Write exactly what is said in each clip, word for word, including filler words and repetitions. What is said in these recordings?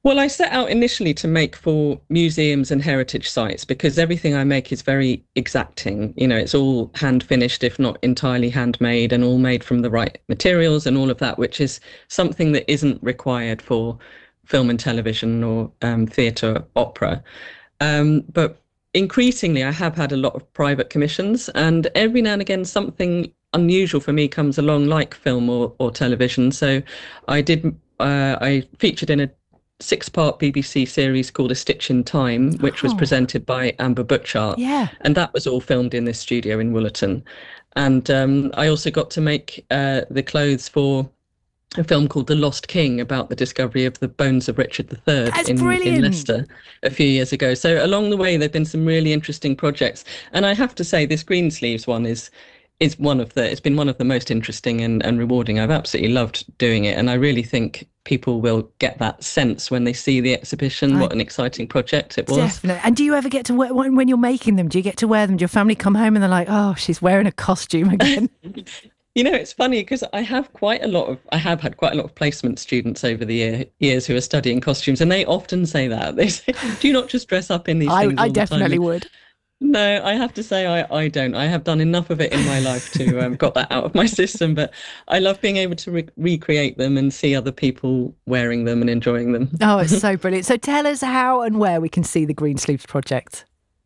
Well, I set out initially to make for museums and heritage sites because everything I make is very exacting. You know, it's all hand finished, if not entirely handmade, and all made from the right materials and all of that, which is something that isn't required for film and television or um, theatre, opera. Um, but increasingly, I have had a lot of private commissions, and every now and again, something unusual for me comes along, like film or, or television. So I did, uh, I featured in a six-part B B C series called A Stitch in Time, which was Oh, presented by Amber Butchart, yeah. and that was all filmed in this studio in Woollerton. And um, I also got to make uh, the clothes for a film called The Lost King about the discovery of the bones of Richard the Third That's in, in brilliant. Leicester a few years ago. So along the way, there've been some really interesting projects. And I have to say, this Greensleeves one is is one of the, it's been one of the most interesting and, and rewarding. I've absolutely loved doing it. And I really think people will get that sense when they see the exhibition, I what an exciting project it was. Definitely. And do you ever get to wear, when, when you're making them, do you get to wear them? Do your family come home and they're like, oh, she's wearing a costume again? You know, it's funny because I have quite a lot of, I have had quite a lot of placement students over the year, years who are studying costumes, and they often say that. They say, do you not just dress up in these I, things all I the definitely time? would. No, I have to say I, I don't. I have done enough of it in my life to um, got that out of my system, but I love being able to re- recreate them and see other people wearing them and enjoying them. Oh, it's so brilliant. So tell us how and where we can see the Greensleeves project.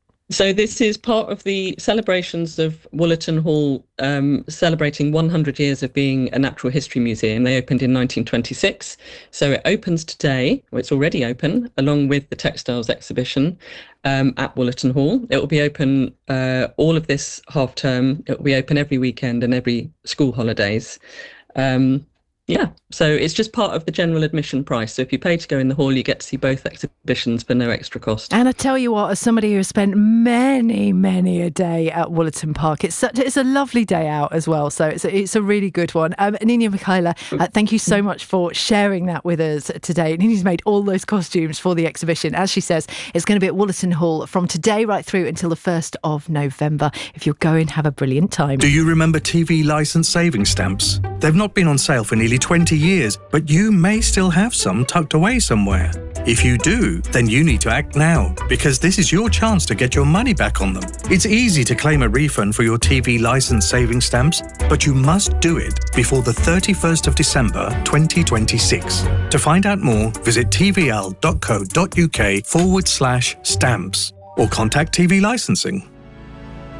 So this is part of the celebrations of Woollerton Hall, um, celebrating one hundred years of being a natural history museum. They opened in nineteen twenty-six. So it opens today, or it's already open, along with the textiles exhibition um, at Woollerton Hall. It will be open uh, all of this half term. It will be open every weekend and every school holidays. Um, Yeah, so it's just part of the general admission price. So if you pay to go in the hall, you get to see both exhibitions for no extra cost. And I tell you what, as somebody who has spent many, many a day at Woollerton Park, it's such it's a lovely day out as well. So it's a, it's a really good one. Um, Nina Michaela, uh, thank you so much for sharing that with us today. Nina's made all those costumes for the exhibition. As she says, it's going to be at Woollerton Hall from today right through until the first of November. If you're going, have a brilliant time. Do you remember T V licence saving stamps? They've not been on sale for nearly twenty years, but you may still have some tucked away somewhere. If you do, then you need to act now, because this is your chance to get your money back on them. It's easy to claim a refund for your T V licence saving stamps, but you must do it before the thirty-first of December twenty twenty-six. To find out more, visit tvl.co.uk forward slash stamps or contact T V Licensing.